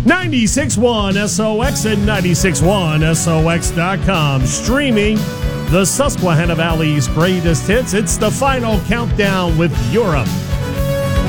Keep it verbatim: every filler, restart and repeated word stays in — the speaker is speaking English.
ninety-six point one S O X and ninety-six point one S O X dot com. Streaming the Susquehanna Valley's greatest hits. It's the final countdown with Europe